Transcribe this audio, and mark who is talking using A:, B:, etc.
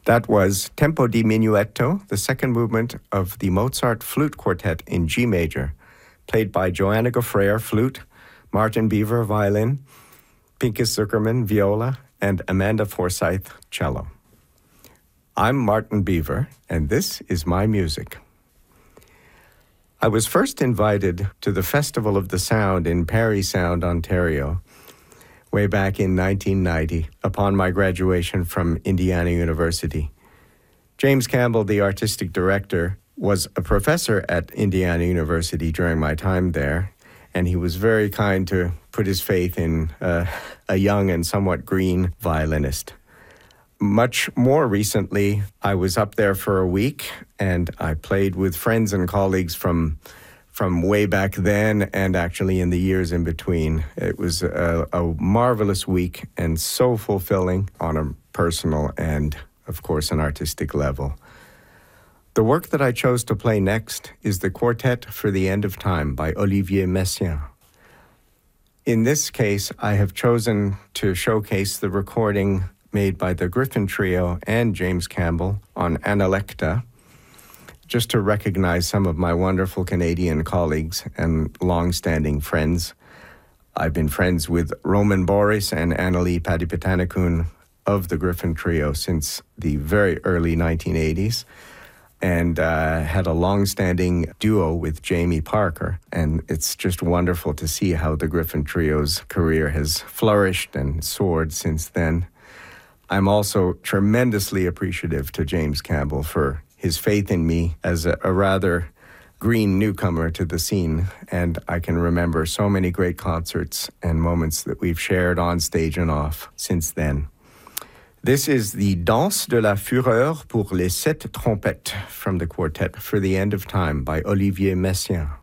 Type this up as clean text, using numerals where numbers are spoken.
A: That was Tempo di Minuetto, the second movement of the Mozart Flute Quartet in G major, played by Joanna Gofraer, flute, Martin Beaver, violin, Pinkas Zuckerman, viola, and Amanda Forsyth, cello. I'm Martin Beaver, and this is my music. I was first invited to the Festival of the Sound in Parry Sound, Ontario, way back in 1990, upon my graduation from Indiana University. James Campbell, the artistic director, was a professor at Indiana University during my time there, and he was very kind to put his faith in a young and somewhat green violinist. Much more recently, I was up there for a week, and I played with friends and colleagues from way back then and actually in the years in between. It was a marvelous week and so fulfilling on a personal and, of course, an artistic level. The work that I chose to play next is the Quartet for the End of Time by Olivier Messiaen. In this case, I have chosen to showcase the recording made by the Griffin Trio and James Campbell on Analecta, just to recognize some of my wonderful Canadian colleagues and long-standing friends. I've been friends with Roman Boris and Annalie Padipatanikun of the Griffin Trio since the very early 1980s, and had a long-standing duo with Jamie Parker. And it's just wonderful to see how the Griffin Trio's career has flourished and soared since then. I'm also tremendously appreciative to James Campbell for his faith in me as a rather green newcomer to the scene. And I can remember so many great concerts and moments that we've shared on stage and off since then. This is the Danse de la Fureur pour les 7 trompettes from the Quartet for the End of Time by Olivier Messiaen.